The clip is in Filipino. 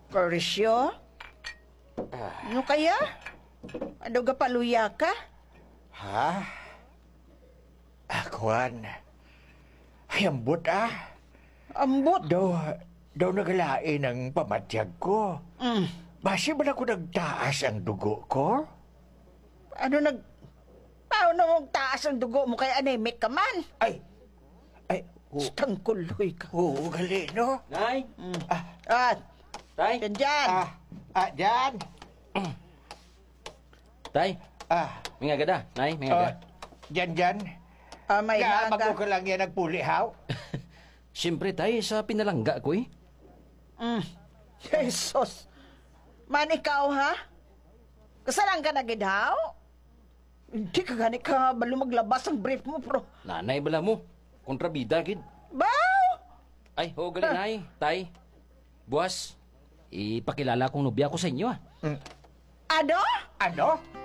Mauricio? Ano kaya? Ano ga paluya ka? Ha? Akuan. Ay, ambot Ambot. Daw nagalain ang pamatyag ko. Basi ba na ko nagtaas ang dugo ko? Paano mong taas ang dugo mo kay anemic ka man? Ay, Tangkuloy ka. oo, gali, no? Nay! Tay, Tay! dyan. Dyan. Tay! Ah, May nga gada. Nay, may nga gada. dyan. May Mago naga. ka lang yan nagpuli, haw? Siyempre, tay, sa pinalangga ko eh. Jesus. Man, ikaw, ha? Kasalan ka na, gidhaw? Hindi ka gani ka balo maglabas ang brief mo, bro. Nanay bala mo. Kontrabida, gid. Baw! Ay, ho, gali, nay. Tay. Buwas. Ipakilala kong nobya ko sa inyo, ah. Ano? Ano?